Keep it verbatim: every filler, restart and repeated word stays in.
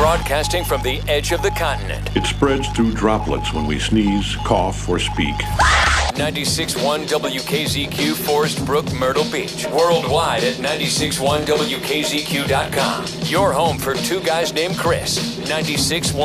Broadcasting from the edge of the continent. It spreads through droplets when we sneeze, cough, or speak. ninety-six point one W K Z Q, Forest Brook, Myrtle Beach. Worldwide at ninety-six point one W K Z Q dot com. Your home for two guys named Chris. ninety-six point one